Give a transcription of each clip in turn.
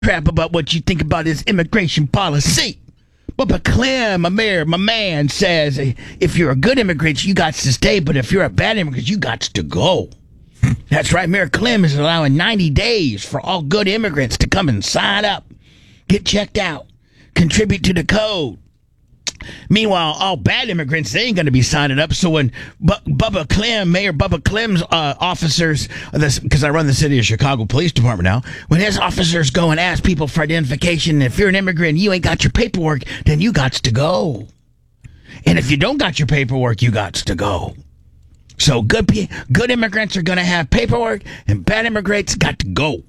crap about what you think about his immigration policy. But Clem, my man, says if you're a good immigrant, you got to stay, but if you're a bad immigrant, you got to go. That's right. Mayor Clem is allowing 90 days for all good immigrants to come and sign up, get checked out, contribute to the code. Meanwhile, all bad immigrants, they ain't going to be signing up. So when Bubba Clem, Mayor Bubba Clem's officers, because I run the city of Chicago Police Department now, when his officers go and ask people for identification, if you're an immigrant and you ain't got your paperwork, then you got to go. And if you don't got your paperwork, you got to go. So good immigrants are going to have paperwork, and bad immigrants got to go.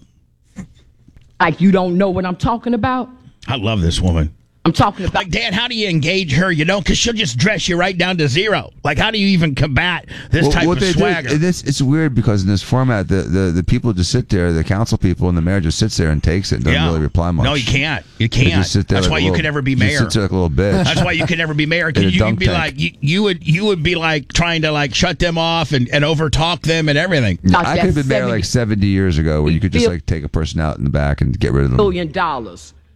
Like you don't know what I'm talking about? I love this woman. I'm talking about... Like, Dan, how do you engage her, because she'll just dress you right down to zero. Like, how do you even combat this type of swagger? It's weird because in this format, the people just sit there, the council people and the mayor just sits there and takes it and doesn't really reply much. No, you can't. You can't. Just sit there. That's why you could never be mayor. Just sit there like a little bitch. That's why you could never be mayor. You could be like, you would be like trying to like shut them off and overtalk them and everything. I could have been mayor like 70 years ago where you could just like take a person out in the back and get rid of them. $1 billion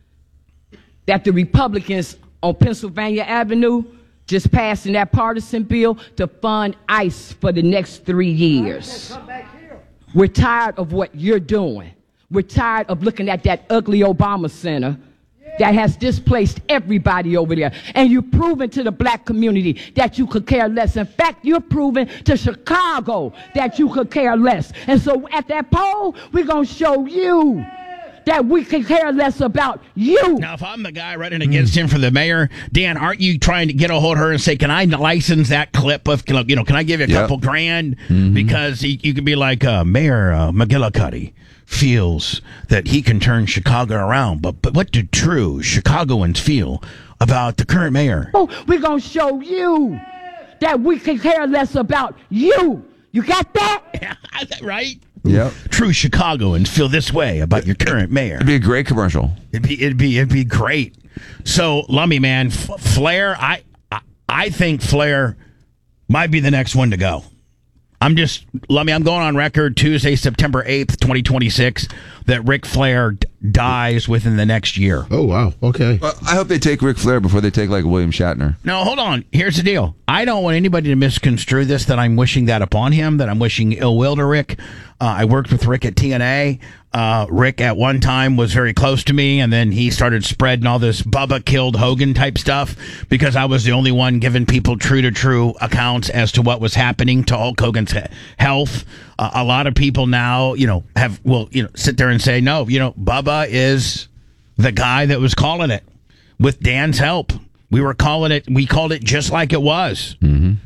that the Republicans on Pennsylvania Avenue just passing that partisan bill to fund ICE for the next 3 years. We're tired of what you're doing. We're tired of looking at that ugly Obama Center that has displaced everybody over there. And you've proven to the black community that you could care less. In fact, you're proving to Chicago that you could care less. And so at that poll, we're going to show you that we can care less about you. Now, if I'm the guy running against him for the mayor, Dan, aren't you trying to get a hold of her and say, can I license that clip of, can I give you a couple grand? Because you could be like, Mayor McGillicuddy feels that he can turn Chicago around. But what do true Chicagoans feel about the current mayor? Oh, we're going to show you that we can care less about you. You got that? Yeah, right? Yep. True Chicagoans feel this way about your current mayor. It'd be a great commercial. It'd be great. So, Lummy, man, Flair, I think Flair might be the next one to go. Lummy, I'm going on record Tuesday, September 8th, 2026, that Ric Flair dies within the next year. Oh, wow. Okay. Well, I hope they take Ric Flair before they take, like, William Shatner. No, hold on. Here's the deal. I don't want anybody to misconstrue this, that I'm wishing that upon him, that I'm wishing ill will to Rick. I worked with Rick at TNA. Rick at one time was very close to me, and then he started spreading all this Bubba killed Hogan type stuff because I was the only one giving people true accounts as to what was happening to Hulk Hogan's health. A lot of people now, sit there and say, no, Bubba is the guy that was calling it with Dan's help. We called it just like it was, and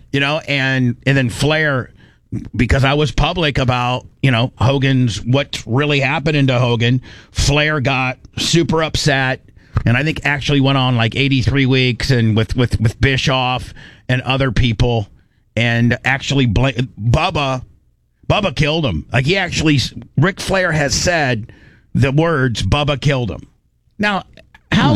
then Flair, because I was public about, Hogan's, what's really happening to Hogan, Flair got super upset, and I think actually went on like 83 weeks and with Bischoff and other people, and actually Bubba killed him. Like Ric Flair has said the words, Bubba killed him. Now, how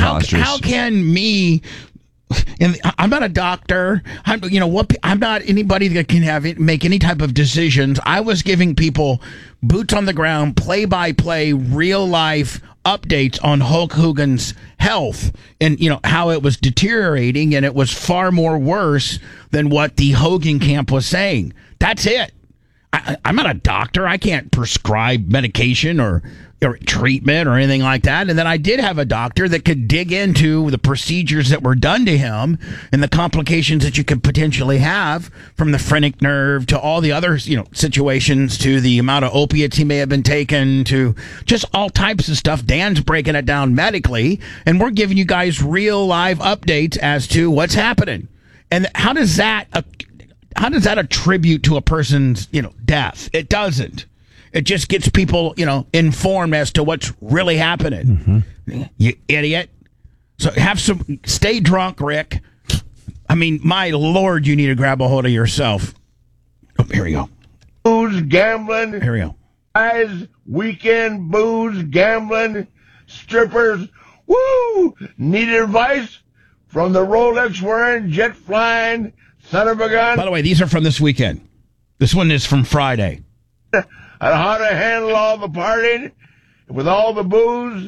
can me... And I'm not a doctor. I'm not anybody that can make any type of decisions. I was giving people boots on the ground, play-by-play, real-life updates on Hulk Hogan's health and, how it was deteriorating, and it was far more worse than what the Hogan camp was saying. That's it. I'm not a doctor. I can't prescribe medication or treatment or anything like that. And then I did have a doctor that could dig into the procedures that were done to him and the complications that you could potentially have, from the phrenic nerve to all the other, situations, to the amount of opiates he may have been taking, to just all types of stuff. Dan's breaking it down medically, and we're giving you guys real live updates as to what's happening. And how does that attribute to a person's, death? It doesn't. It just gets people, informed as to what's really happening. You idiot. So stay drunk, Rick. I mean, my Lord, you need to grab a hold of yourself. Oh, here we go. Booze, gambling. Here we go. Guys, weekend booze, gambling, strippers. Woo! Need advice from the Rolex wearing, jet flying, son of a gun. By the way, these are from this weekend. This one is from Friday. On how to handle all the partying with all the booze